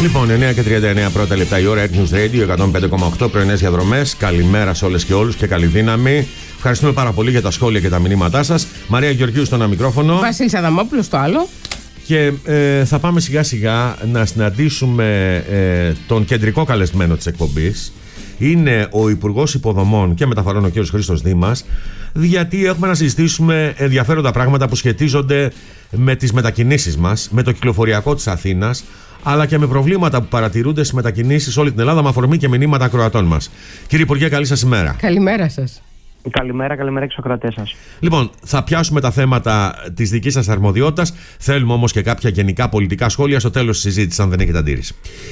Λοιπόν, 9:39 πρώτα λεπτά η ώρα, News Radio 105,8, πρωινές διαδρομές. Καλημέρα σε όλες και όλους και καλή δύναμη. Ευχαριστούμε πάρα πολύ για τα σχόλια και τα μηνύματά σας. Μαρία Γεωργίου στο ένα μικρόφωνο. Βασίλης Αδαμόπουλος στο άλλο. Και θα πάμε σιγά σιγά να συναντήσουμε τον κεντρικό καλεσμένο της εκπομπής. Είναι ο Υπουργός Υποδομών και Μεταφορών, ο κ. Χρήστος Δήμας, γιατί έχουμε να συζητήσουμε ενδιαφέροντα πράγματα που σχετίζονται με τις μετακινήσεις μας, με το κυκλοφοριακό της Αθήνας, αλλά και με προβλήματα που παρατηρούνται στις μετακινήσεις σε όλη την Ελλάδα, με αφορμή και μηνύματα ακροατών μας. Κύριε Υπουργέ, καλή σας ημέρα. Καλημέρα σας. Καλημέρα και στους ακροατές σας. Λοιπόν, θα πιάσουμε τα θέματα της δικής σας αρμοδιότητας. Θέλουμε όμως και κάποια γενικά πολιτικά σχόλια στο τέλος της συζήτησης, αν δεν έχετε αντίρρηση.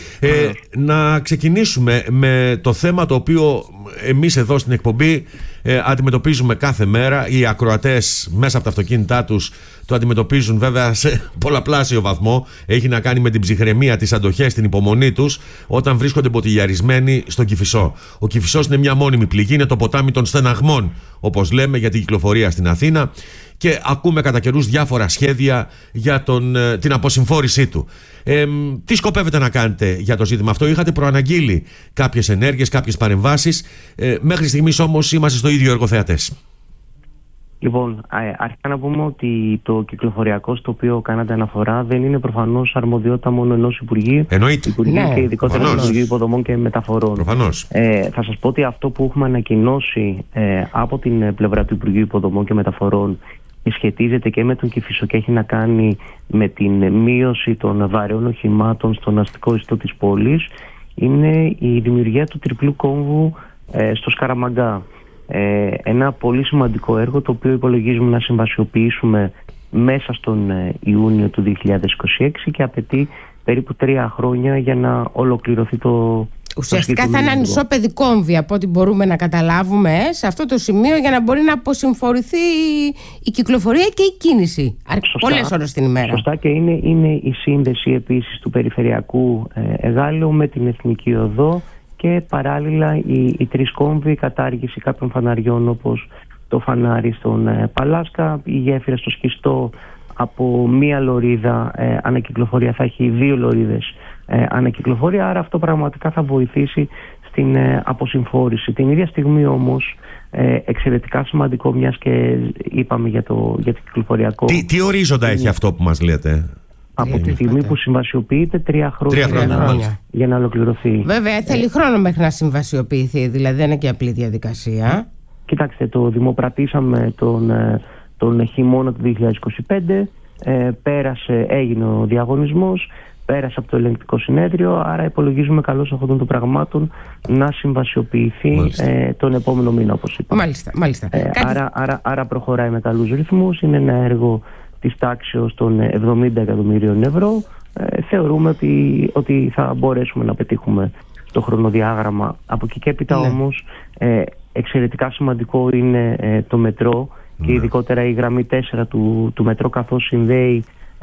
Να ξεκινήσουμε με το θέμα το οποίο εμείς εδώ στην εκπομπή αντιμετωπίζουμε κάθε μέρα. Οι ακροατές μέσα από τα αυτοκίνητά τους το αντιμετωπίζουν βέβαια σε πολλαπλάσιο βαθμό. Έχει να κάνει με την ψυχραιμία, τις αντοχές, την υπομονή τους όταν βρίσκονται μποτιλιαρισμένοι στον Κηφισό. Ο Κηφισός είναι μια μόνιμη πληγή, είναι το ποτάμι των στεναγμών, όπως λέμε, για την κυκλοφορία στην Αθήνα. Και ακούμε κατά καιρούς διάφορα σχέδια για την αποσυμφόρησή του. Τι σκοπεύετε να κάνετε για το ζήτημα αυτό? Είχατε προαναγγείλει κάποιες ενέργειες, κάποιες παρεμβάσεις. Μέχρι στιγμής όμως είμαστε στο ίδιο εργοθεατές. Λοιπόν, αρχικά να πούμε ότι το κυκλοφοριακό στο οποίο κάνατε αναφορά δεν είναι προφανώς αρμοδιότητα μόνο ενός Υπουργείου. Εννοείται. Υπουργείου και ειδικότερα του Υπουργείου Υποδομών και Μεταφορών. Προφανώς. Θα σας πω ότι αυτό που έχουμε ανακοινώσει από την πλευρά του Υπουργείου Υποδομών και Μεταφορών σχετίζεται και με τον Κηφισό και έχει να κάνει με την μείωση των βαρέων οχημάτων στον αστικό ιστό της πόλης, είναι η δημιουργία του τριπλού κόμβου στο Σκαραμαγκά. Ένα πολύ σημαντικό έργο το οποίο υπολογίζουμε να συμβασιοποιήσουμε μέσα στον Ιούνιο του 2026 και απαιτεί περίπου 3 χρόνια για να ολοκληρωθεί το... Ουσιαστικά θα είναι ανισόπεδη κόμβη από ό,τι μπορούμε να καταλάβουμε σε αυτό το σημείο για να μπορεί να αποσυμφορηθεί η κυκλοφορία και η κίνηση πολλές ώρες την ημέρα. Σωστά, και είναι η σύνδεση επίσης του περιφερειακού Εγάλεου με την Εθνική Οδό και παράλληλα οι 3 κόμβοι, η κατάργηση κάποιων φαναριών όπως το φανάρι στον Παλάσκα, η γέφυρα στο Σχιστό από μία λωρίδα ανακυκλοφορία θα έχει 2 λωρίδες ανακυκλοφορία, άρα αυτό πραγματικά θα βοηθήσει στην αποσυμφόρηση. Την ίδια στιγμή όμως εξαιρετικά σημαντικό, μιας και είπαμε για το κυκλοφοριακό. Τι ορίζοντα έχει αυτό που μας λέτε? Από τη στιγμή που συμβασιοποιείται 3 χρόνια για να ολοκληρωθεί. Βέβαια θέλει χρόνο μέχρι να συμβασιοποιηθεί, δηλαδή δεν είναι και απλή διαδικασία. Κοιτάξτε, το δημοπρατήσαμε τον χειμώνα του 2025, έγινε ο διαγωνισμός, πέρασε από το ελεγκτικό συνέδριο, άρα υπολογίζουμε καλώς αυτών των πραγμάτων να συμβασιοποιηθεί τον επόμενο μήνα, όπως είπαμε. Μάλιστα. Άρα προχωράει με καλούς ρυθμούς, είναι ένα έργο της τάξεως των 70 εκατομμυρίων ευρώ. Θεωρούμε ότι θα μπορέσουμε να πετύχουμε το χρονοδιάγραμμα. Από εκεί και έπειτα όμως εξαιρετικά σημαντικό είναι το μετρό και ειδικότερα η γραμμή 4 του μετρό, καθώς συνδέει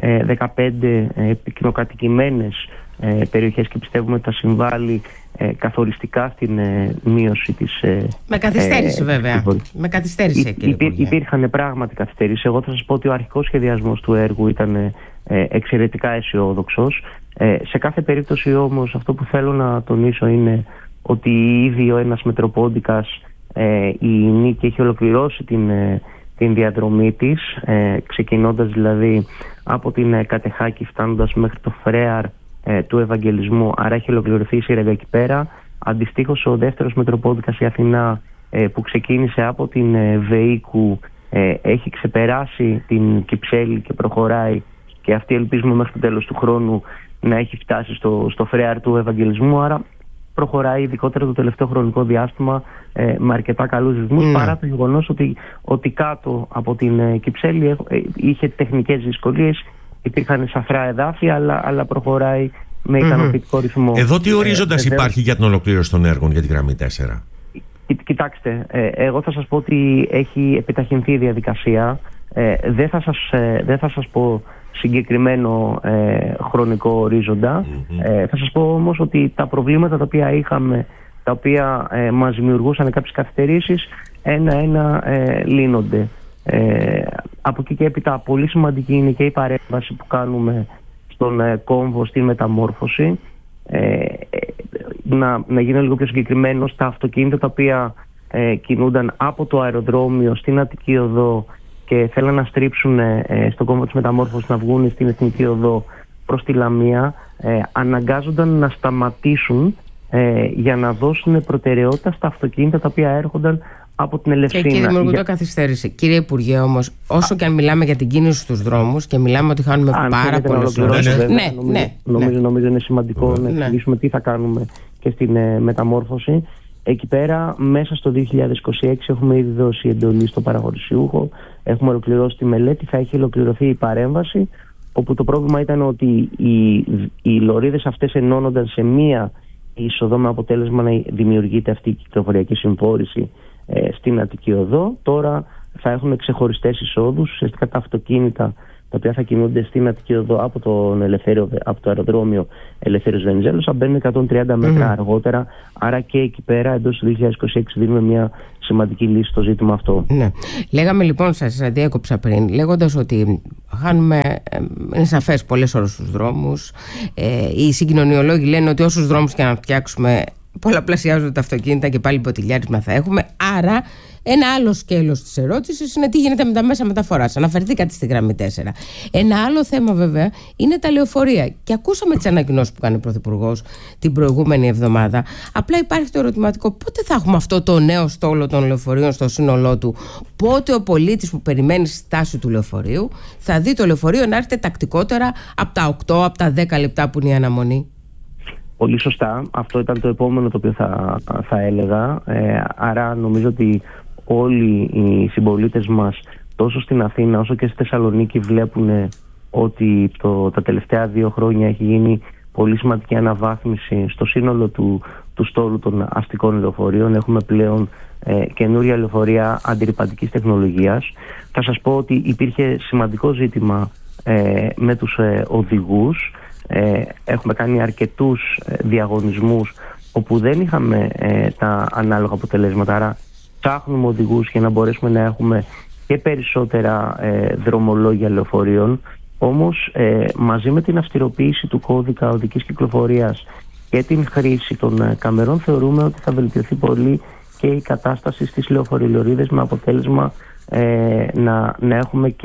15 πυκνοκατοικημένες περιοχές και πιστεύουμε ότι θα συμβάλλει καθοριστικά στην μείωση της... Με καθυστέρηση βέβαια. Με καθυστέρηση, υπήρχαν πράγματι καθυστερήσεις. Εγώ θα σας πω ότι ο αρχικός σχεδιασμός του έργου ήταν εξαιρετικά αισιόδοξος. Σε κάθε περίπτωση όμως αυτό που θέλω να τονίσω είναι ότι ήδη ο ένας μετροπόντικας, η Νίκη, έχει ολοκληρώσει την διαδρομή της, ξεκινώντας δηλαδή από την Κατεχάκη φτάνοντας μέχρι το Φρέαρ του Ευαγγελισμού, άρα έχει ολοκληρωθεί η σύραγγα εκεί πέρα. Αντιστοίχως ο δεύτερος μετροπόντικας, η Αθηνά, που ξεκίνησε από την Βεΐκου, έχει ξεπεράσει την Κυψέλη και προχωράει, και αυτή ελπίζουμε μέχρι το τέλος του χρόνου να έχει φτάσει στο Φρέαρ του Ευαγγελισμού, άρα προχωράει ειδικότερα το τελευταίο χρονικό διάστημα με αρκετά καλούς ρυθμούς, παρά το γεγονός ότι κάτω από την Κυψέλη είχε τεχνικές δυσκολίες, υπήρχαν σαφρά εδάφια, αλλά προχωράει με ικανοποιητικό ρυθμό. Εδώ τι ορίζοντας υπάρχει για την ολοκλήρωση των έργων για τη γραμμή 4? Κοιτάξτε, εγώ θα σας πω ότι έχει επιταχυνθεί η διαδικασία. Δεν θα σας πω συγκεκριμένο χρονικό ορίζοντα. Θα σας πω όμως ότι τα προβλήματα τα οποία είχαμε, τα οποία μας δημιουργούσαν κάποιες καθυστερήσεις, ένα-ένα λύνονται. Από εκεί και έπειτα πολύ σημαντική είναι και η παρέμβαση που κάνουμε στον κόμβο στη μεταμόρφωση. να γίνω λίγο πιο συγκεκριμένο, τα αυτοκίνητα τα οποία κινούνταν από το αεροδρόμιο στην Αττική Οδό και θέλαν να στρίψουν στον κόμβο της Μεταμόρφωσης, να βγουν στην Εθνική Οδό προς τη Λαμία, αναγκάζονταν να σταματήσουν για να δώσουν προτεραιότητα στα αυτοκίνητα τα οποία έρχονταν από την Ελευσίνα. Και εκεί δημιουργούνται καθυστέρηση. Κύριε Υπουργέ, όμως, όσο και αν μιλάμε για την κίνηση στους δρόμους και μιλάμε ότι χάνουμε πάρα πολλές ώρες. Νομίζω είναι σημαντικό να εξηγήσουμε τι θα κάνουμε και στην μεταμόρφωση. Εκεί πέρα, μέσα στο 2026 έχουμε ήδη δώσει εντολή στο παραχωρησιούχο, έχουμε ολοκληρώσει τη μελέτη, θα έχει ολοκληρωθεί η παρέμβαση, όπου το πρόβλημα ήταν ότι οι λωρίδες αυτές ενώνονταν σε μία είσοδο, με αποτέλεσμα να δημιουργείται αυτή η κυκλοφοριακή συμφόρηση στην Αττική Οδό. Τώρα θα έχουν ξεχωριστές εισόδους, ουσιαστικά τα αυτοκίνητα τα οποία θα κινούνται στην Αττική Οδό από το αεροδρόμιο Ελευθέριος Βενιζέλος θα μπαίνουν 130 μέτρα αργότερα. Άρα και εκεί πέρα εντός του 2026 δίνουμε μια σημαντική λύση στο ζήτημα αυτό. Ναι. Λέγαμε λοιπόν, σας διέκοψα πριν, λέγοντας ότι χάνουμε, είναι σαφές, πολλές ώρες στους δρόμους. Οι συγκοινωνιολόγοι λένε ότι όσους δρόμους και να φτιάξουμε, πολλαπλασιάζονται τα αυτοκίνητα και πάλι ποτηλιάρισμα θα έχουμε. Άρα ένα άλλο σκέλος της ερώτησης είναι τι γίνεται με τα μέσα μεταφοράς. Αναφερθήκατε στη γραμμή 4. Ένα άλλο θέμα βέβαια είναι τα λεωφορεία. Και ακούσαμε τις ανακοινώσεις που κάνει ο Πρωθυπουργός την προηγούμενη εβδομάδα. Απλά υπάρχει το ερωτηματικό, πότε θα έχουμε αυτό το νέο στόλο των λεωφορείων στο σύνολό του? Πότε ο πολίτης που περιμένει στη στάση του λεωφορείου θα δει το λεωφορείο να έρχεται τακτικότερα από τα 8, από τα 10 λεπτά που είναι η αναμονή? Πολύ σωστά. Αυτό ήταν το επόμενο το οποίο θα έλεγα. Άρα νομίζω ότι όλοι οι συμπολίτες μας τόσο στην Αθήνα όσο και στη Θεσσαλονίκη βλέπουν ότι τα τελευταία 2 χρόνια έχει γίνει πολύ σημαντική αναβάθμιση στο σύνολο του στόλου των αστικών λεωφορείων. Έχουμε πλέον καινούρια λεωφορεία αντιρρυπαντικής τεχνολογίας. Θα σας πω ότι υπήρχε σημαντικό ζήτημα με τους οδηγούς. Έχουμε κάνει αρκετούς διαγωνισμούς όπου δεν είχαμε τα ανάλογα αποτελέσματα. Άρα ψάχνουμε οδηγούς για να μπορέσουμε να έχουμε και περισσότερα δρομολόγια λεωφορείων. Όμως μαζί με την αυστηροποίηση του κώδικα οδικής κυκλοφορίας και την χρήση των καμερών θεωρούμε ότι θα βελτιωθεί πολύ και η κατάσταση στις λεωφορειολωρίδες, με αποτέλεσμα να έχουμε και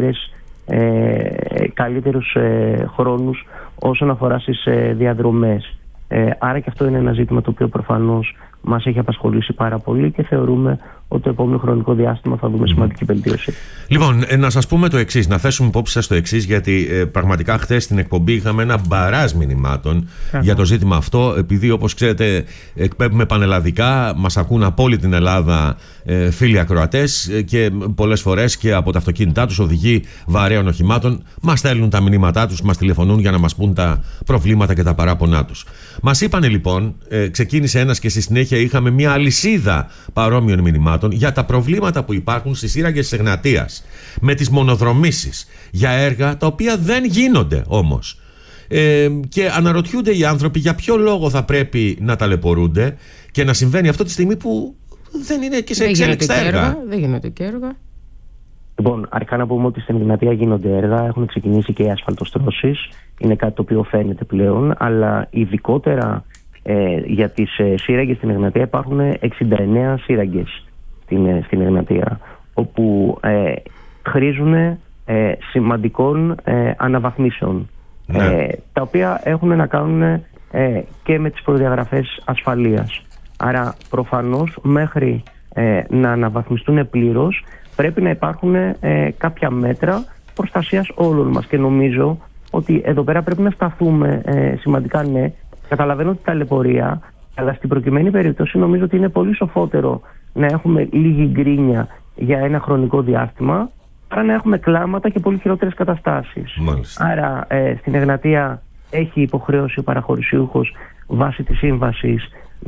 καλύτερους χρόνους όσον αφορά στις διαδρομές. Άρα και αυτό είναι ένα ζήτημα το οποίο προφανώς μας έχει απασχολήσει πάρα πολύ και θεωρούμε ότι το επόμενο χρονικό διάστημα θα δούμε σημαντική βελτίωση. Λοιπόν, να σας πούμε το εξής, να θέσουμε υπόψη σας το εξής, γιατί πραγματικά χθες στην εκπομπή είχαμε ένα μπαράζ μηνυμάτων για το ζήτημα αυτό, επειδή όπως ξέρετε εκπέμπουμε πανελλαδικά, μας ακούν από όλη την Ελλάδα φίλοι ακροατές και πολλές φορές και από τα αυτοκίνητά τους οδηγοί βαρέων οχημάτων μας στέλνουν τα μηνύματά τους, μας τηλεφωνούν για να μας πούν τα προβλήματα και τα παράπονά τους. Μας είπανε λοιπόν, ξεκίνησε ένας και στη συνέχεια είχαμε μια αλυσίδα παρόμοιων μηνυμάτων για τα προβλήματα που υπάρχουν στις σύραγγες της Εγνατίας, με τις μονοδρομήσεις για έργα τα οποία δεν γίνονται όμως. Και αναρωτιούνται οι άνθρωποι για ποιο λόγο θα πρέπει να ταλαιπωρούνται και να συμβαίνει αυτό τη στιγμή που δεν είναι και σε εξέλιξη τα έργα. Δεν γίνονται και έργα. Λοιπόν, αρχικά να πούμε ότι στην Εγνατία γίνονται έργα, έχουν ξεκινήσει και οι ασφαλτοστρώσεις, είναι κάτι το οποίο φαίνεται πλέον, αλλά ειδικότερα για τις σύραγγες στην Εγνατία υπάρχουν 69 σύραγγες στην Εγνατία, όπου χρήζουν σημαντικών αναβαθμίσεων, τα οποία έχουν να κάνουν και με τις προδιαγραφές ασφαλείας. Άρα προφανώς μέχρι να αναβαθμιστούν πλήρως πρέπει να υπάρχουν κάποια μέτρα προστασίας όλων μας, και νομίζω ότι εδώ πέρα πρέπει να σταθούμε σημαντικά. Ναι, καταλαβαίνω ότι ταλαιπωρία, αλλά στην προκειμένη περίπτωση νομίζω ότι είναι πολύ σοφότερο να έχουμε λίγη γκρίνια για ένα χρονικό διάστημα παρά να έχουμε κλάματα και πολύ χειρότερες καταστάσεις. Μάλιστα. Άρα στην Εγνατία έχει υποχρέωση ο παραχωρησιούχος βάσει της σύμβασης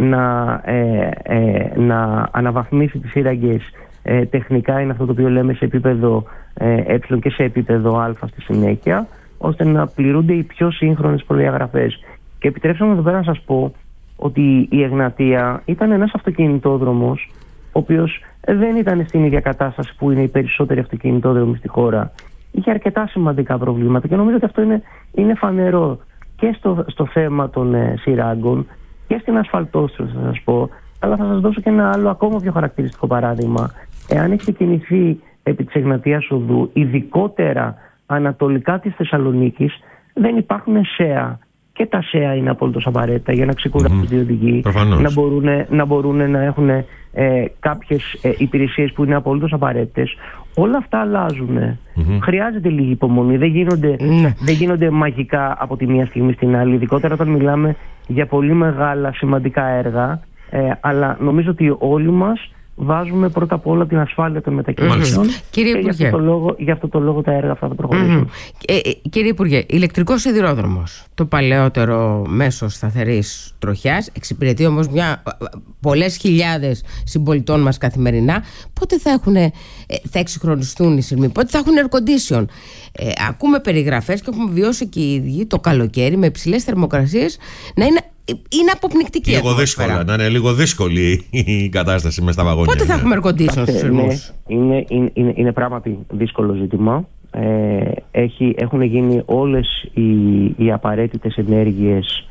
να αναβαθμίσει τις σύραγγες. Τεχνικά είναι αυτό το οποίο λέμε σε επίπεδο ε και σε επίπεδο α στη συνέχεια, ώστε να πληρούνται οι πιο σύγχρονες προδιαγραφές. Και επιτρέψτε μου εδώ πέρα να σας πω ότι η Εγνατία ήταν ένας αυτοκινητόδρομος ο οποίος δεν ήταν στην ίδια κατάσταση που είναι οι περισσότεροι αυτοκινητόδρομοι στη χώρα. Είχε αρκετά σημαντικά προβλήματα και νομίζω ότι αυτό είναι φανερό. και στο θέμα των σειράγκων και στην ασφαλτόστρωση, θα σας πω. Αλλά θα σας δώσω και ένα άλλο ακόμα πιο χαρακτηριστικό παράδειγμα. Εάν έχει κινηθεί επί της Εγνατίας Οδού, ειδικότερα ανατολικά της Θεσσαλονίκης, δεν υπάρχουν ΣΕΑ. Και τα ΣΕΑ είναι απόλυτος απαραίτητα για να ξεκουράσουν οι οδηγοί, να μπορούν να έχουν κάποιες υπηρεσίες που είναι απόλυτος απαραίτητες. Όλα αυτά αλλάζουν. Χρειάζεται λίγη υπομονή. Δεν γίνονται μαγικά από τη μία στιγμή στην άλλη, ειδικότερα όταν μιλάμε για πολύ μεγάλα σημαντικά έργα. Αλλά νομίζω ότι όλοι μας βάζουμε πρώτα απ' όλα την ασφάλεια των μετακινήσεων. Κύριε Υπουργέ, γι' αυτό το λόγο τα έργα αυτά θα προχωρήσουν. Κύριε Υπουργέ, ηλεκτρικός σιδηρόδρομος, το παλαιότερο μέσο σταθερής τροχιάς, εξυπηρετεί όμως πολλές χιλιάδες συμπολιτών μας καθημερινά. Πότε θα εξυγχρονιστούν οι σειρμοί, πότε θα έχουν air condition? Ακούμε περιγραφές και έχουμε βιώσει και οι ίδιοι το καλοκαίρι με υψηλές θερμοκρασίες να είναι αποπνικτική. Να είναι λίγο δύσκολη η κατάσταση μες στα βαγόνια. Πότε θα έχουμε air condition στους σειρμούς? Είναι πράγματι δύσκολο ζήτημα. Έχουν γίνει όλες οι απαραίτητες ενέργειες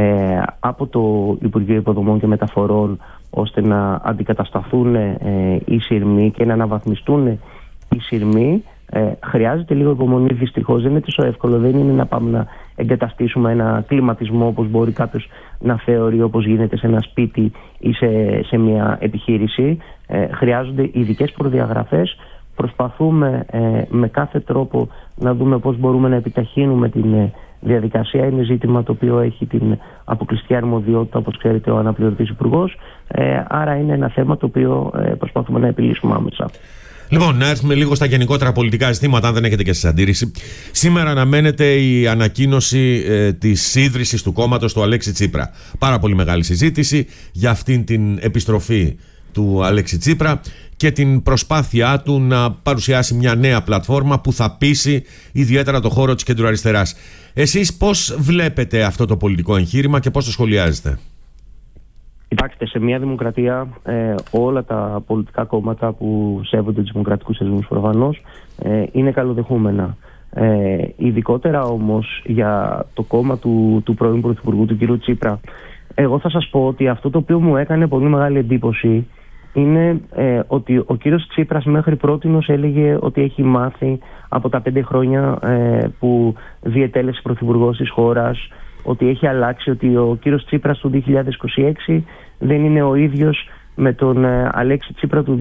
από το Υπουργείο Υποδομών και Μεταφορών ώστε να αντικατασταθούν οι σειρμοί και να αναβαθμιστούν οι σειρμοί. Χρειάζεται λίγο υπομονή, δυστυχώς δεν είναι τόσο εύκολο. Δεν είναι να πάμε να εγκαταστήσουμε ένα κλιματισμό όπως μπορεί κάποιος να θεωρεί, όπως γίνεται σε ένα σπίτι ή σε μια επιχείρηση. Χρειάζονται ειδικές προδιαγραφές. Προσπαθούμε με κάθε τρόπο να δούμε πώς μπορούμε να επιταχύνουμε την διαδικασία. Είναι ζήτημα το οποίο έχει την αποκλειστική αρμοδιότητα, όπως ξέρετε, ο αναπληρωτής υπουργός. Άρα είναι ένα θέμα το οποίο προσπαθούμε να επιλύσουμε άμεσα. Λοιπόν, να έρθουμε λίγο στα γενικότερα πολιτικά ζητήματα, αν δεν έχετε και εσείς αντίρρηση. Σήμερα αναμένεται η ανακοίνωση της ίδρυσης του κόμματος του Αλέξη Τσίπρα. Πάρα πολύ μεγάλη συζήτηση για αυτήν την επιστροφή του Αλέξη Τσίπρα και την προσπάθειά του να παρουσιάσει μια νέα πλατφόρμα που θα πείσει ιδιαίτερα το χώρο της κεντροαριστεράς. Εσείς πώς βλέπετε αυτό το πολιτικό εγχείρημα και πώς το σχολιάζετε? Κοιτάξτε, σε μια δημοκρατία όλα τα πολιτικά κόμματα που σέβονται τους δημοκρατικούς θεσμούς προφανώς είναι καλοδεχούμενα. Ειδικότερα όμως για το κόμμα του πρώην Πρωθυπουργού, του κ. Τσίπρα, εγώ θα σας πω ότι αυτό το οποίο μου έκανε πολύ μεγάλη εντύπωση είναι ότι ο κύριος Τσίπρας μέχρι πρότινος έλεγε ότι έχει μάθει από τα 5 χρόνια που διετέλεσε πρωθυπουργός της χώρας, ότι έχει αλλάξει, ότι ο κύριος Τσίπρας του 2026 δεν είναι ο ίδιος με τον Αλέξη Τσίπρα του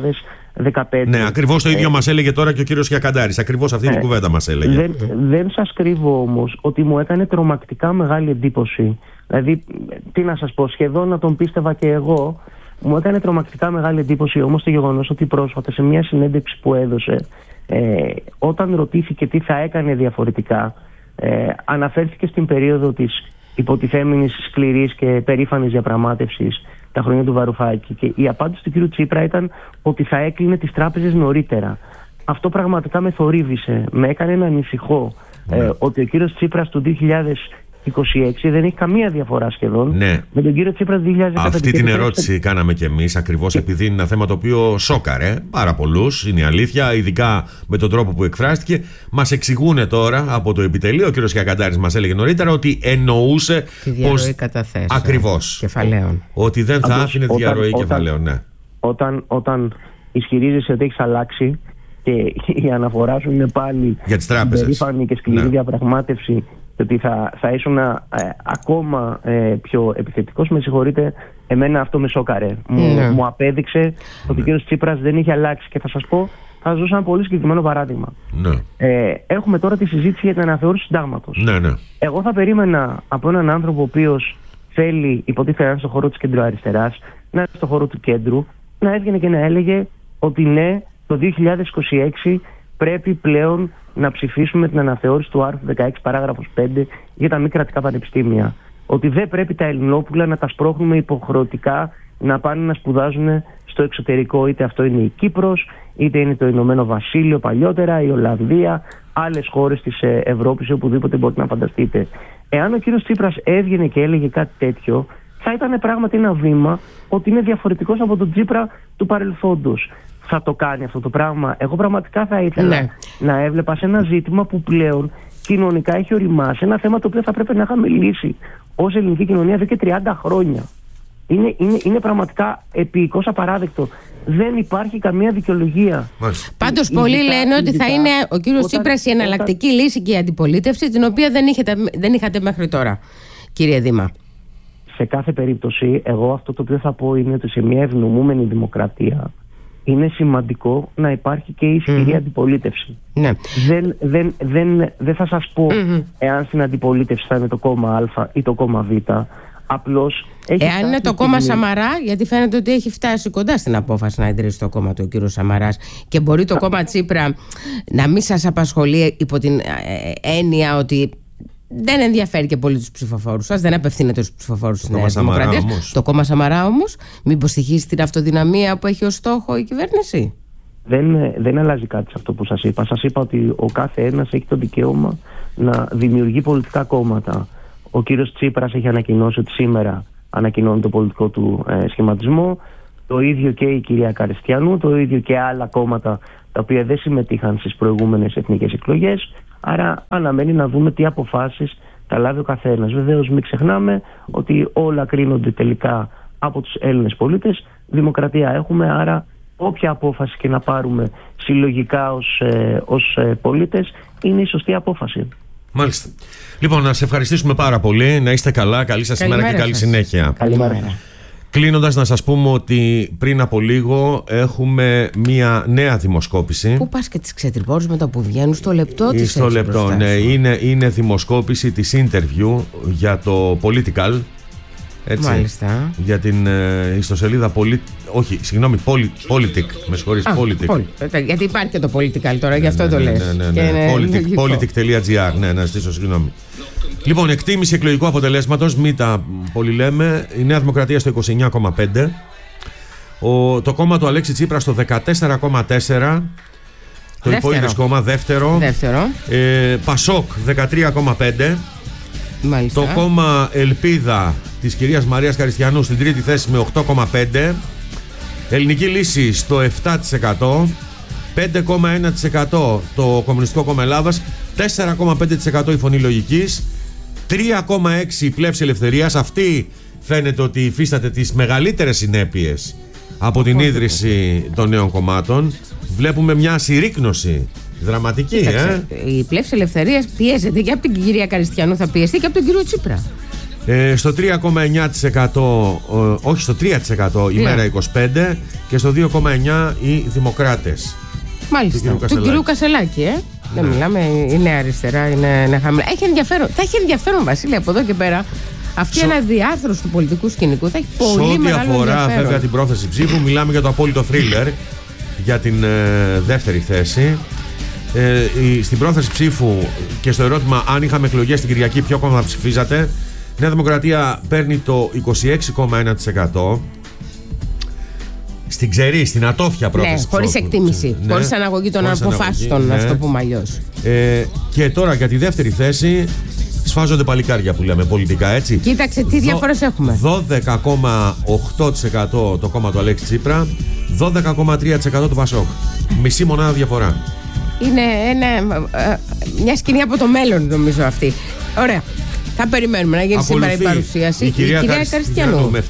2015. Ναι, ακριβώς το ίδιο μας έλεγε τώρα και ο κύριος Χιακαντάρης. Ακριβώς αυτή την κουβέντα μας έλεγε. Δεν σας κρύβω όμως ότι μου έκανε τρομακτικά μεγάλη εντύπωση. Δηλαδή, τι να σας πω, σχεδόν να τον πίστευα και εγώ. Μου έκανε τρομακτικά μεγάλη εντύπωση όμως το γεγονός ότι πρόσφατα σε μια συνέντευξη που έδωσε, όταν ρωτήθηκε τι θα έκανε διαφορετικά, αναφέρθηκε στην περίοδο της υποτιθέμενης σκληρής και περήφανης διαπραγμάτευσης τα χρόνια του Βαρουφάκη, και η απάντηση του κ. Τσίπρα ήταν ότι θα έκλεινε τις τράπεζες νωρίτερα. Αυτό πραγματικά με θορύβησε, με έκανε να ανησυχώ ότι ο κ. Τσίπρας του 2026 δεν έχει καμία διαφορά σχεδόν με τον κύριο Τσίπρα του 2015. Αυτή την ερώτηση κάναμε κι εμείς, ακριβώς επειδή είναι ένα θέμα το οποίο σόκαρε πάρα πολλούς, είναι η αλήθεια, ειδικά με τον τρόπο που εκφράστηκε. Μας εξηγούν τώρα από το επιτελείο, ο κύριος Χιακαντάρης μας έλεγε νωρίτερα ότι εννοούσε τη διαρροή καταθέσεων. Ακριβώς. Κεφαλαίων. Ότι δεν θα άφηνε διαρροή κεφαλαίων. Ναι. Όταν ισχυρίζεσαι ότι έχεις αλλάξει και η αναφορά σου είναι πάλι για τις τράπεζες, περήφανη και σκληρή διαπραγμάτευση, ότι θα ήσουν ακόμα πιο επιθετικός, με συγχωρείτε, εμένα αυτό με σόκαρε. Μου απέδειξε ότι ο κύριος Τσίπρας δεν είχε αλλάξει. Και θα σας πω, θα σας δώσω ένα πολύ συγκεκριμένο παράδειγμα. Έχουμε τώρα τη συζήτηση για την αναθεώρηση του συντάγματος. Εγώ θα περίμενα από έναν άνθρωπο ο οποίος θέλει, υποτίθεται, να είναι στον χώρο της κεντροαριστεράς, να είναι στον χώρο του κέντρου, να έβγαινε και να έλεγε ότι ναι, το 2026 πρέπει πλέον να ψηφίσουμε την αναθεώρηση του άρθρου 16 παράγραφος 5 για τα μη κρατικά πανεπιστήμια. Ότι δεν πρέπει τα Ελληνόπουλα να τα σπρώχνουμε υποχρεωτικά να πάνε να σπουδάζουν στο εξωτερικό, είτε αυτό είναι η Κύπρος, είτε είναι το Ηνωμένο Βασίλειο παλιότερα, η Ολλανδία, άλλες χώρες της Ευρώπης, οπουδήποτε μπορείτε να φανταστείτε. Εάν ο κύριος Τσίπρας έβγαινε και έλεγε κάτι τέτοιο, θα ήταν πράγματι ένα βήμα ότι είναι διαφορετικός από τον Τσίπρα του παρελθόντος. θα το κάνει αυτό το πράγμα. Εγώ πραγματικά θα ήθελα να έβλεπα σε ένα ζήτημα που πλέον κοινωνικά έχει οριμάσει, ένα θέμα το οποίο θα πρέπει να είχαμε λύσει ως ελληνική κοινωνία εδώ και 30 χρόνια. Είναι πραγματικά επίοικος απαράδεκτο. Δεν υπάρχει καμία δικαιολογία. Πάντως πολλοί λένε ότι θα είναι ο κύριος Τσίπρας η εναλλακτική λύση και η αντιπολίτευση, την οποία δεν είχατε μέχρι τώρα, κύριε Δήμα. Σε κάθε περίπτωση, εγώ αυτό το οποίο θα πω είναι ότι σε μια ευνομούμενη δημοκρατία είναι σημαντικό να υπάρχει και η ισχυρή αντιπολίτευση. Ναι. Δεν θα σας πω εάν στην αντιπολίτευση θα είναι το κόμμα Α ή το κόμμα Β. Απλώς εάν είναι το κόμμα Σαμαρά, γιατί φαίνεται ότι έχει φτάσει κοντά στην απόφαση να ιδρύσει το κόμμα του ο κύριος Σαμαράς, και μπορεί το κόμμα Τσίπρα να μην σας απασχολεί υπό την έννοια ότι δεν ενδιαφέρει και πολύ τους ψηφοφόρους σας, δεν απευθύνεται στους ψηφοφόρους της Νέας Δημοκρατίας. Το κόμμα Σαμαρά όμως, μήπως στοιχίζει την αυτοδυναμία που έχει ως στόχο η κυβέρνηση? Δεν αλλάζει κάτι σε αυτό που σας είπα. Σας είπα ότι ο κάθε ένας έχει το δικαίωμα να δημιουργεί πολιτικά κόμματα. Ο κύριος Τσίπρας έχει ανακοινώσει ότι σήμερα ανακοινώνει το πολιτικό του σχηματισμό. Το ίδιο και η κυρία Καριστιανού, το ίδιο και άλλα κόμματα τα οποία δεν συμμετείχαν στις προηγούμενες εθνικές εκλογές. Άρα αναμένει να δούμε τι αποφάσεις θα λάβει ο καθένας. Βεβαίως μην ξεχνάμε ότι όλα κρίνονται τελικά από τους Έλληνες πολίτες. Δημοκρατία έχουμε, άρα όποια απόφαση και να πάρουμε συλλογικά ως πολίτες είναι η σωστή απόφαση. Μάλιστα. Λοιπόν, να σε ευχαριστήσουμε πάρα πολύ. Να είστε καλά. Καλή σας ημέρα και καλή συνέχεια. Καλημέρα. Κλείνοντας, να σας πούμε ότι πριν από λίγο έχουμε μία νέα δημοσκόπηση. Πού πας και τις ξετρυπώνεις μετά που βγαίνουν στο λεπτό της? Στο λεπτό, ναι. Είναι δημοσκόπηση της Interview για το Political. Έτσι, μάλιστα. Για την ιστοσελίδα Politic. Με συγχωρείς, Politic. Γιατί υπάρχει και το Political τώρα, γι' αυτό το λες. Politic.gr. Ναι, να ζητήσω συγγνώμη. Λοιπόν, εκτίμηση εκλογικού αποτελέσματος, μην τα πολύ λέμε. Η Νέα Δημοκρατία στο 29,5%. Το κόμμα του Αλέξη Τσίπρα στο 14,4%. Το Υπόλοιπο κόμμα δεύτερο. Πασόκ 13,5%. Μάλιστα. Το κόμμα Ελπίδα της κυρίας Μαρίας Καριστιανού στην τρίτη θέση με 8,5%. Ελληνική Λύση στο 7%. 5,1% το Κομμουνιστικό Κόμμα Ελλάδας. 4,5% η Φωνή Λογικής. 3,6% η Πλεύση Ελευθερίας. Αυτή φαίνεται ότι υφίσταται τις μεγαλύτερες συνέπειες από την ίδρυση των νέων κομμάτων. Βλέπουμε μια συρρίκνωση δραματική. Η Πλεύση Ελευθερίας πιέζεται και από την κυρία Καριστιανού, θα πιεστεί και από τον κύριο Τσίπρα. Στο 3,9%, όχι στο 3% η Μέρα 25 και στο 2,9% οι Δημοκράτες. Μάλιστα, του κυρίου Κασελάκη. Δεν μιλάμε, είναι αριστερά, είναι χαμηλά. Έχει ενδιαφέρον. Θα έχει ενδιαφέρον, Βασίλη, από εδώ και πέρα. Αυτή η αναδιάρθρωση του πολιτικού σκηνικού θα έχει πολύ μεγάλο ενδιαφέρον. Σε ό,τι αφορά βέβαια την πρόθεση ψήφου, μιλάμε για το απόλυτο θρίλερ για την δεύτερη θέση. Στην πρόθεση ψήφου και στο ερώτημα αν είχαμε εκλογές την Κυριακή, ποιο κόμμα θα ψηφίζατε, η Νέα Δημοκρατία παίρνει το 26,1%. Στην ξερή, στην ατόφια πρόθεση. Ναι, χωρίς εκτίμηση. Ναι, χωρίς αναγωγή των αποφάσεων, να το πούμε αλλιώς. Και τώρα για τη δεύτερη θέση σφάζονται παλικάρια που λέμε πολιτικά, έτσι. Κοίταξε τι διαφορές έχουμε. 12,8% το κόμμα του Αλέξη Τσίπρα, 12,3% του Πασόκ. Μισή μονάδα διαφορά. Είναι μια σκηνή από το μέλλον, νομίζω αυτή. Ωραία. Θα περιμένουμε να γίνει σήμερα η παρουσίαση. Η κυρία Καριστιανού με